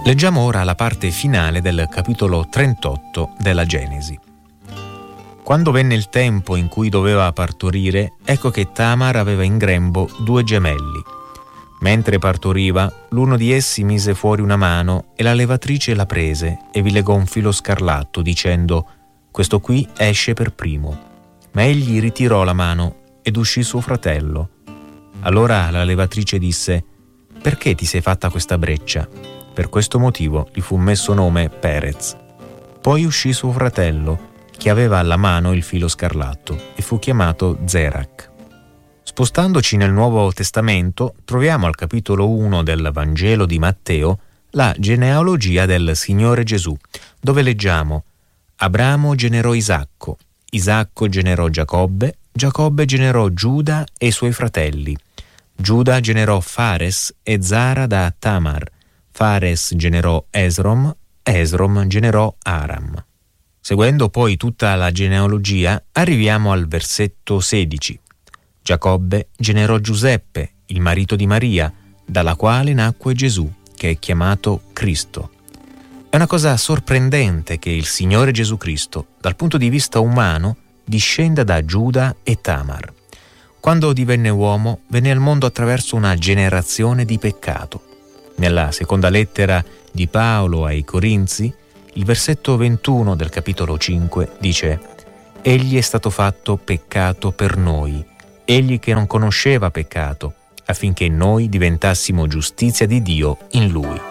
Leggiamo ora la parte finale del capitolo 38 della Genesi. Quando venne il tempo in cui doveva partorire, ecco che Tamar aveva in grembo 2 gemelli. Mentre partoriva, l'uno di essi mise fuori una mano e la levatrice la prese e vi legò un filo scarlatto, dicendo: «Questo qui esce per primo». Ma egli ritirò la mano ed uscì suo fratello. Allora la levatrice disse: «Perché ti sei fatta questa breccia?» Per questo motivo gli fu messo nome Perez. Poi uscì suo fratello, che aveva alla mano il filo scarlatto, e fu chiamato Zerach. Spostandoci nel Nuovo Testamento, troviamo al capitolo 1 del Vangelo di Matteo la genealogia del Signore Gesù, dove leggiamo: Abramo generò Isacco, Isacco generò Giacobbe, Giacobbe generò Giuda e i suoi fratelli. Giuda generò Fares e Zara da Tamar. Fares generò Esrom, Esrom generò Aram. Seguendo poi tutta la genealogia, arriviamo al versetto 16. Giacobbe generò Giuseppe, il marito di Maria, dalla quale nacque Gesù, che è chiamato Cristo. È una cosa sorprendente che il Signore Gesù Cristo, dal punto di vista umano, discenda da Giuda e Tamar. Quando divenne uomo, venne al mondo attraverso una generazione di peccato. Nella seconda lettera di Paolo ai Corinzi, il versetto 21 del capitolo 5 dice: «Egli è stato fatto peccato per noi, egli che non conosceva peccato, affinché noi diventassimo giustizia di Dio in lui».